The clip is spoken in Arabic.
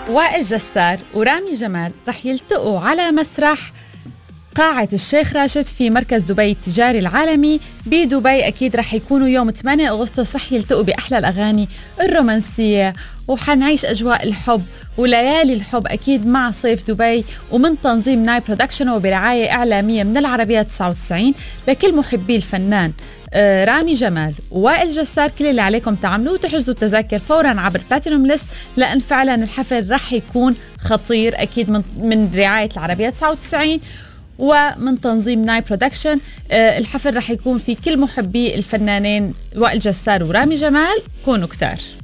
وائل جسار ورامي جمال رح يلتقوا على مسرح قاعة الشيخ راشد في مركز دبي التجاري العالمي بدبي. أكيد رح يكونوا يوم 8 أغسطس، رح يلتقوا بأحلى الأغاني الرومانسية وحنعيش أجواء الحب وليالي الحب أكيد مع صيف دبي، ومن تنظيم ناي برودكشن وبرعاية إعلامية من العربية 99 لكل محبي الفنان رامي جمال ووائل جسار. كل اللي عليكم تعملوه تحجزوا التذاكر فورا عبر بلاتينوم ليست، لأن فعلا الحفل رح يكون خطير أكيد من رعاية العربية 99 ومن تنظيم ناي برودكشن. الحفل رح يكون في كل محبي الفنانين وائل جسار ورامي جمال. كونوا كتار.